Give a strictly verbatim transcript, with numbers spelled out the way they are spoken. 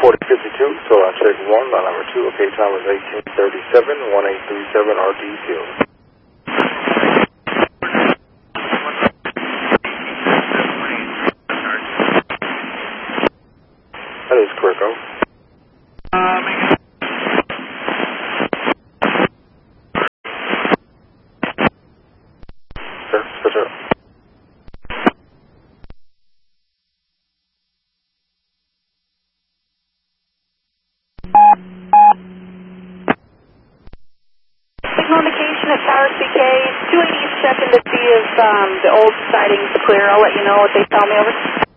forty fifty-two, so I'll check one, line number two, okay, time is eighteen thirty-seven, one eight three seven R D field. That is correct, over. Sir, sir, sir. Communication at Tower C K, two eighty is checking to see if um, the old siding's clear. I'll let you know what they tell me over.